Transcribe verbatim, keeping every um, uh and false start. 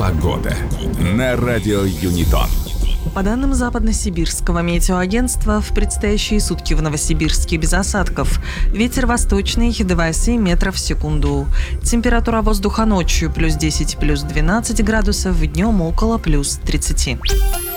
Погода на радио Юнитон. По данным Западно-Сибирского метеоагентства, в предстоящие сутки в Новосибирске без осадков. Ветер восточный два целых семь метров в секунду. Температура воздуха ночью плюс десять, плюс двенадцать градусов, днем около плюс тридцати.